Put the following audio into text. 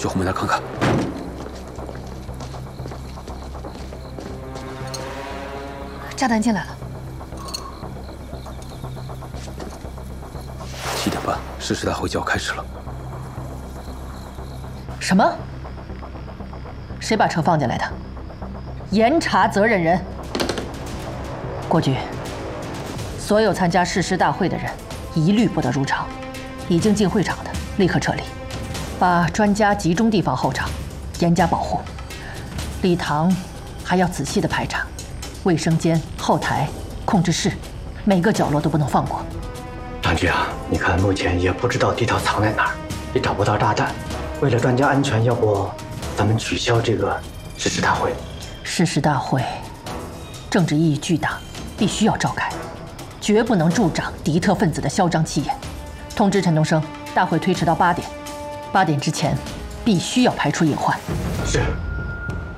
去后门那看看。 炸弹进来了。 7点半，誓师大会就要开始了。 什么？谁把车放进来的？严查责任人。郭局，所有参加誓师大会的人一律不得入场，已经进会场的立刻撤离，把专家集中提防候场，严加保护。礼堂还要仔细的排查，卫生间、后台、控制室，每个角落都不能放过。 张局啊，你看目前也不知道地道藏在哪儿，也找不到炸弹。为了专家安全，要不咱们取消这个誓师大会？ 誓师大会政治意义巨大，必须要召开，绝不能助长敌特分子的嚣张气焰。通知陈东升，大会推迟到8点，8点之前必须要排除隐患。 是。